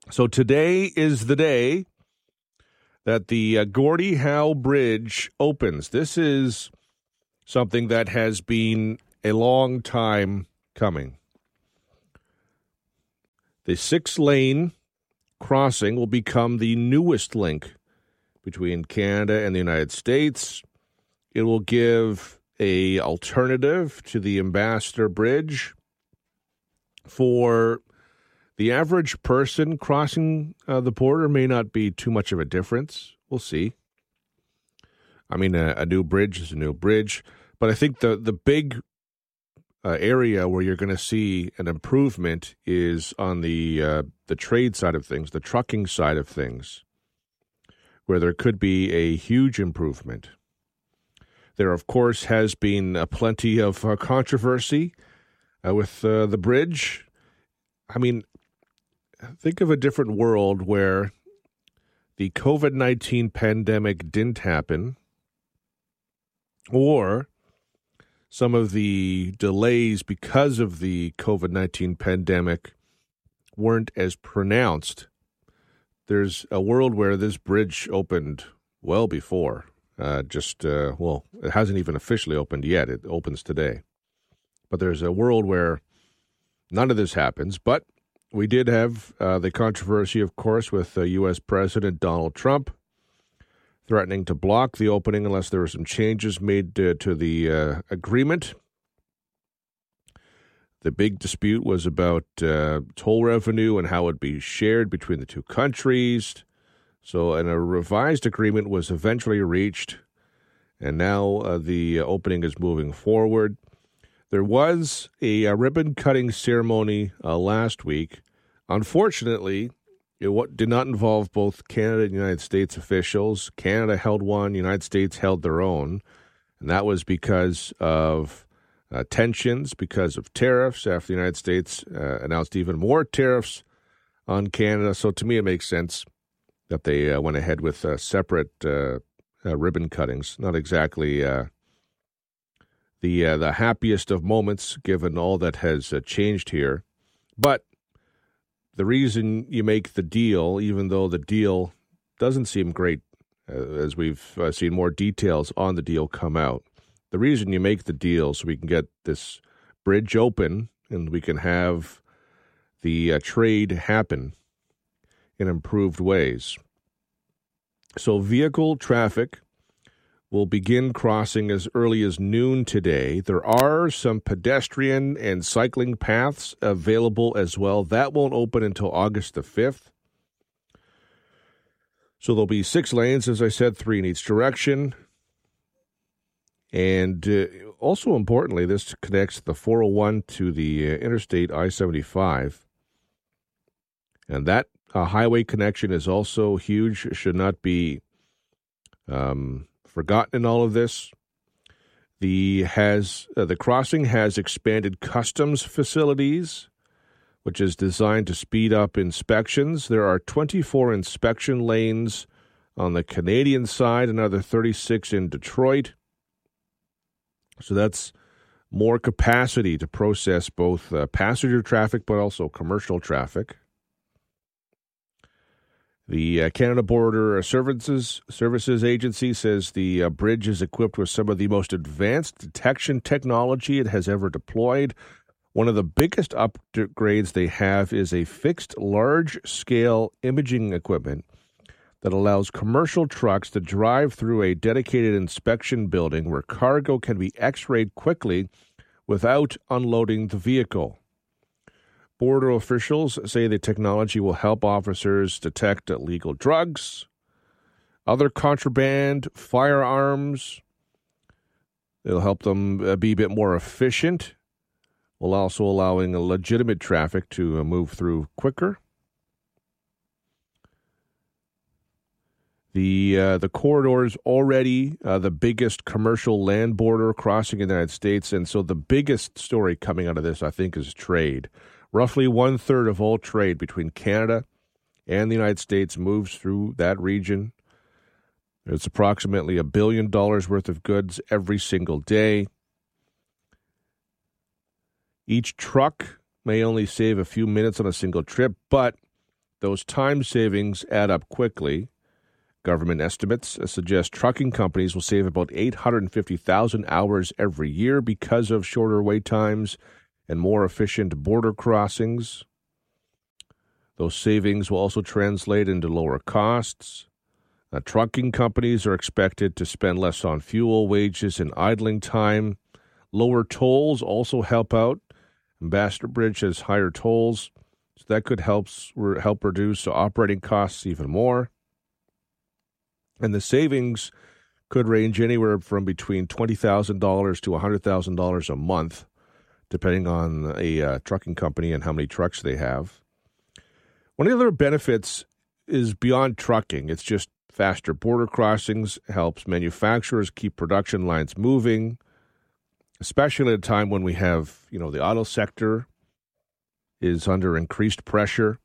So today is the day that the Gordie Howe Bridge opens. This is something that has been a long time coming. The 6-lane crossing will become the newest link between Canada and the United States. It will give an alternative to the Ambassador Bridge for the average person. Crossing the border may not be too much of a difference. We'll see. I mean, a new bridge is a new bridge. But I think the big area where you're going to see an improvement is on the trade side of things, the trucking side of things, where there could be a huge improvement. There, of course, has been plenty of controversy with the bridge. I mean, think of a different world where the COVID-19 pandemic didn't happen, or some of the delays because of the COVID-19 pandemic weren't as pronounced. There's a world where this bridge opened well before. It hasn't even officially opened yet. It opens today. But there's a world where none of this happens. But we did have the controversy, of course, with U.S. President Donald Trump threatening to block the opening unless there were some changes made to the agreement. The big dispute was about toll revenue and how it would be shared between the two countries. So a revised agreement was eventually reached, and now the opening is moving forward. There was a ribbon-cutting ceremony last week. Unfortunately, it did not involve both Canada and United States officials. Canada held one, United States held their own, and that was because of tensions, because of tariffs, after the United States announced even more tariffs on Canada. So to me, it makes sense that they went ahead with separate ribbon cuttings. Not exactly the happiest of moments, given all that has changed here. But the reason you make the deal, even though the deal doesn't seem great, as we've seen more details on the deal come out, the reason you make the deal so we can get this bridge open and we can have the trade happen in improved ways. So vehicle traffic will begin crossing as early as noon today. There are some pedestrian and cycling paths available as well. That won't open until August the 5th. So there'll be 6 lanes, as I said, 3 in each direction. And also importantly, this connects the 401 to the Interstate I-75. And that highway connection is also huge. It should not be forgotten in all of this. The crossing has expanded customs facilities, which is designed to speed up inspections. There are 24 inspection lanes on the Canadian side, another 36 in Detroit. So that's more capacity to process both passenger traffic but also commercial traffic. The Canada Border Services Agency says the bridge is equipped with some of the most advanced detection technology it has ever deployed. One of the biggest upgrades they have is a fixed large-scale imaging equipment that allows commercial trucks to drive through a dedicated inspection building where cargo can be x-rayed quickly without unloading the vehicle. Border officials say the technology will help officers detect illegal drugs, other contraband, firearms. It'll help them be a bit more efficient, while also allowing legitimate traffic to move through quicker. The corridor is already the biggest commercial land border crossing in the United States, and so the biggest story coming out of this, I think, is trade. Roughly 1/3 of all trade between Canada and the United States moves through that region. It's approximately $1 billion worth of goods every single day. Each truck may only save a few minutes on a single trip, but those time savings add up quickly. Government estimates suggest trucking companies will save about 850,000 hours every year because of shorter wait times and more efficient border crossings. Those savings will also translate into lower costs. Trucking companies are expected to spend less on fuel, wages, and idling time. Lower tolls also help out. Ambassador Bridge has higher tolls, so that could help reduce operating costs even more. And the savings could range anywhere from between $20,000 to $100,000 a month, depending on a trucking company and how many trucks they have. One of the other benefits is beyond trucking. It's just faster border crossings, helps manufacturers keep production lines moving, especially at a time when we have, the auto sector is under increased pressure.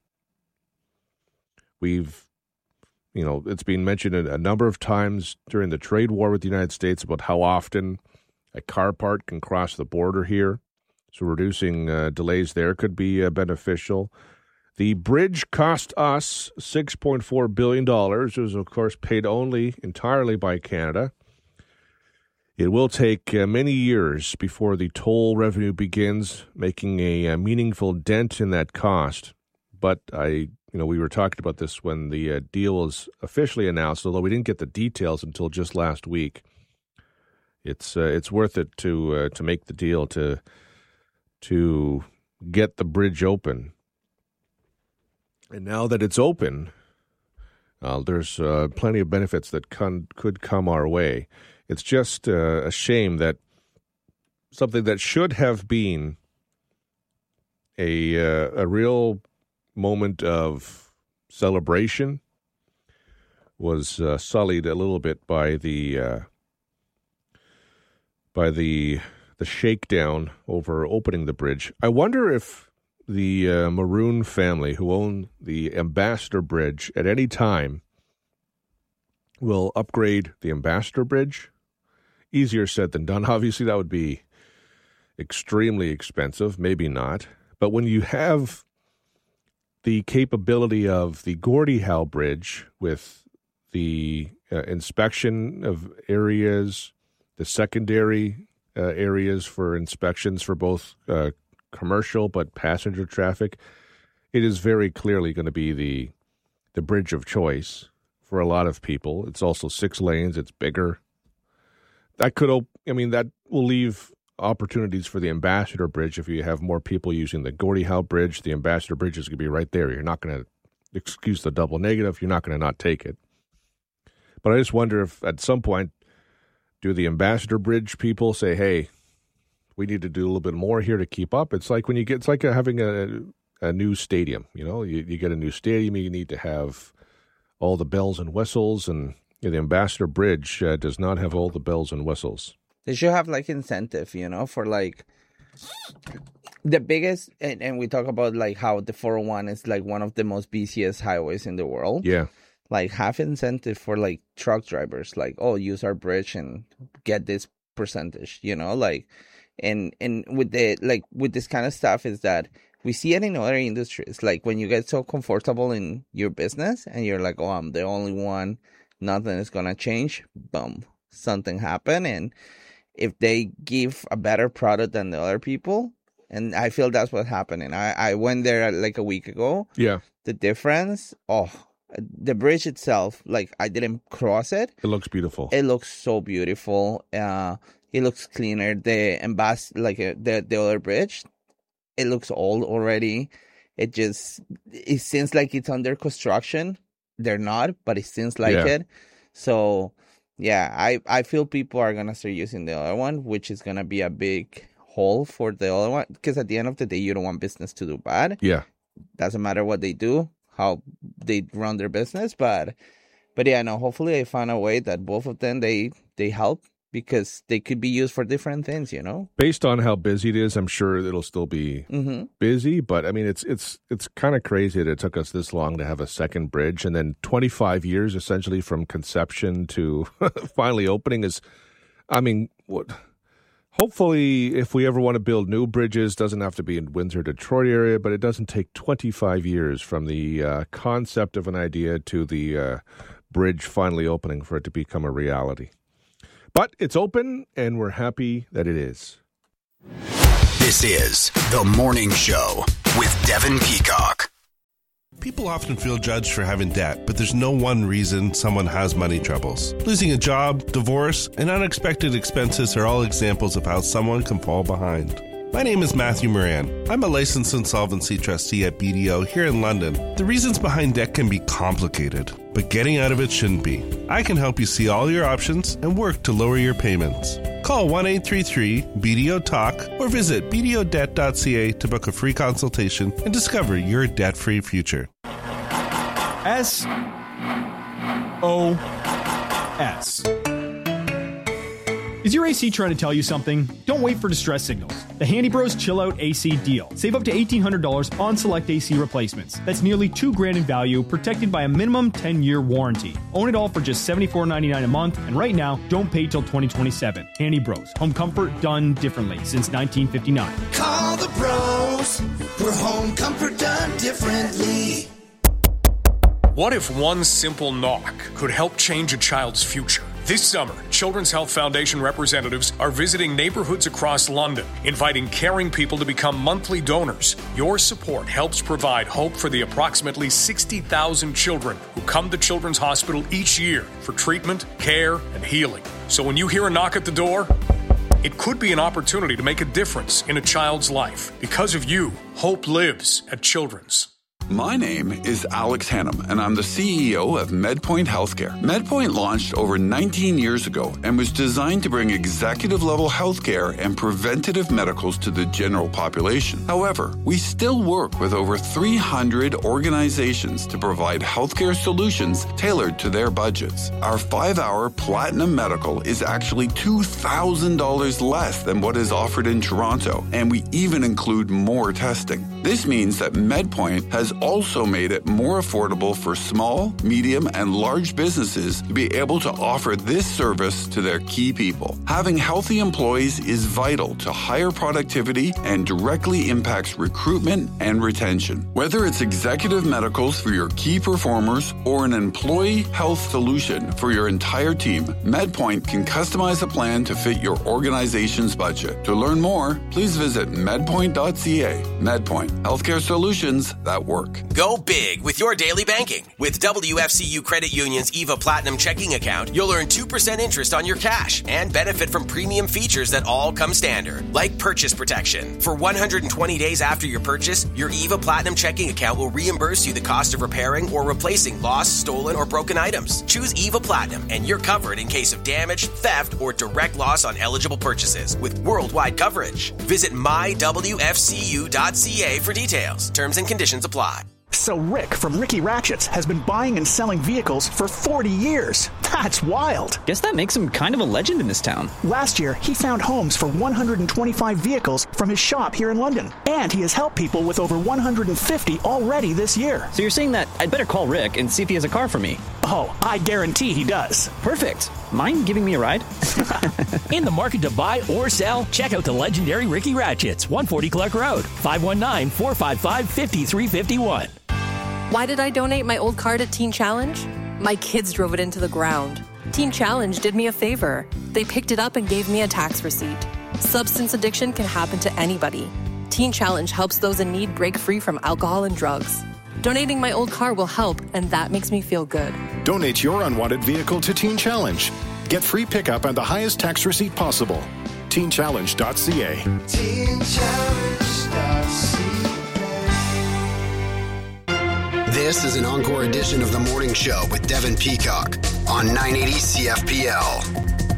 It's been mentioned a number of times during the trade war with the United States about how often a car part can cross the border here. So reducing delays there could be beneficial. The bridge cost us $6.4 billion. It was, of course, paid entirely by Canada. It will take many years before the toll revenue begins making a meaningful dent in that cost. But we were talking about this when the deal was officially announced, although we didn't get the details until just last week. It's worth it to make the deal to get the bridge open. And now that it's open, there's plenty of benefits that could come our way. It's just a shame that something that should have been a real moment of celebration was sullied a little bit by the shakedown over opening the bridge. I wonder if the Maroon family, who own the Ambassador Bridge, at any time will upgrade the Ambassador Bridge. Easier said than done. Obviously, that would be extremely expensive. Maybe not. But when you have the capability of the Gordie Howe Bridge with the inspection of areas, the secondary areas for inspections for both commercial but passenger traffic, it is very clearly going to be the bridge of choice for a lot of people. It's also 6 lanes. It's bigger. That will leave opportunities for the Ambassador Bridge. If you have more people using the Gordie Howe Bridge, the Ambassador Bridge is going to be right there. You're not going to, excuse the double negative, you're not going to not take it. But I just wonder if at some point, do the Ambassador Bridge people say, hey, we need to do a little bit more here to keep up? It's like having a new stadium. You get a new stadium, you need to have all the bells and whistles, and the Ambassador Bridge does not have all the bells and whistles. They should have incentive, for the biggest, and we talk about how the 401 is one of the most busiest highways in the world. Yeah. Have incentive for truck drivers, use our bridge and get this percentage, and with with this kind of stuff is that we see it in other industries. When you get so comfortable in your business and you're oh, I'm the only one, nothing is going to change. Boom, something happened. And if they give a better product than the other people, and I feel that's what's happening. I went there a week ago. Yeah. The difference, the bridge itself, I didn't cross it. It looks beautiful. It looks so beautiful. It looks cleaner. The the other bridge, it looks old already. It seems like it's under construction. They're not, but it seems like it. So, yeah, I feel people are going to start using the other one, which is going to be a big hole for the other one. Because at the end of the day, you don't want business to do bad. Yeah. Doesn't matter what they do, how they run their business. But yeah, no, hopefully they find a way that both of them, they help, because they could be used for different things, Based on how busy it is, I'm sure it'll still be busy. But, it's kind of crazy that it took us this long to have a second bridge. And then 25 years, essentially, from conception to finally opening is, Hopefully, if we ever want to build new bridges, doesn't have to be in Windsor, Detroit area, but it doesn't take 25 years from the concept of an idea to the bridge finally opening for it to become a reality. But it's open, and we're happy that it is. This is The Morning Show with Devin Peacock. People often feel judged for having debt, but there's no one reason someone has money troubles. Losing a job, divorce, and unexpected expenses are all examples of how someone can fall behind. My name is Matthew Moran. I'm a licensed insolvency trustee at BDO here in London. The reasons behind debt can be complicated, but getting out of it shouldn't be. I can help you see all your options and work to lower your payments. Call 1-833-BDO-TALK or visit bdodebt.ca to book a free consultation and discover your debt-free future. SOS. Is your AC trying to tell you something? Don't wait for distress signals. The Handy Bros Chill Out AC deal. Save up to $1,800 on select AC replacements. That's nearly $2,000 in value, protected by a minimum 10-year warranty. Own it all for just $74.99 a month, and right now, don't pay till 2027. Handy Bros. Home comfort done differently since 1959. Call the bros for home comfort done differently. What if one simple knock could help change a child's future? This summer, Children's Health Foundation representatives are visiting neighborhoods across London, inviting caring people to become monthly donors. Your support helps provide hope for the approximately 60,000 children who come to Children's Hospital each year for treatment, care, and healing. So when you hear a knock at the door, it could be an opportunity to make a difference in a child's life. Because of you, hope lives at Children's. My name is Alex Hannum, and I'm the CEO of MedPoint Healthcare. MedPoint launched over 19 years ago and was designed to bring executive-level healthcare and preventative medicals to the general population. However, we still work with over 300 organizations to provide healthcare solutions tailored to their budgets. Our 5-hour Platinum Medical is actually $2,000 less than what is offered in Toronto, and we even include more testing. This means that MedPoint has also made it more affordable for small, medium, and large businesses to be able to offer this service to their key people. Having healthy employees is vital to higher productivity and directly impacts recruitment and retention. Whether it's executive medicals for your key performers or an employee health solution for your entire team, MedPoint can customize a plan to fit your organization's budget. To learn more, please visit medpoint.ca. MedPoint, healthcare solutions that work. Go big with your daily banking. With WFCU Credit Union's EVA Platinum checking account, you'll earn 2% interest on your cash and benefit from premium features that all come standard, like purchase protection. For 120 days after your purchase, your EVA Platinum checking account will reimburse you the cost of repairing or replacing lost, stolen, or broken items. Choose EVA Platinum, and you're covered in case of damage, theft, or direct loss on eligible purchases with worldwide coverage. Visit mywfcu.ca for details. Terms and conditions apply. So Rick from Ricky Ratchets has been buying and selling vehicles for 40 years. That's wild. Guess that makes him kind of a legend in this town. Last year, he found homes for 125 vehicles from his shop here in London. And he has helped people with over 150 already this year. So you're saying that I'd better call Rick and see if he has a car for me? Oh, I guarantee he does. Perfect. Mind giving me a ride? In the market to buy or sell? Check out the legendary Ricky Ratchets, 140 Clark Road, 519-455-5351. Why did I donate my old car to Teen Challenge? My kids drove it into the ground. Teen Challenge did me a favor. They picked it up and gave me a tax receipt. Substance addiction can happen to anybody. Teen Challenge helps those in need break free from alcohol and drugs. Donating my old car will help, and that makes me feel good. Donate your unwanted vehicle to Teen Challenge. Get free pickup and the highest tax receipt possible. TeenChallenge.ca. TeenChallenge.ca. This is an encore edition of The Morning Show with Devin Peacock on 980 CFPL.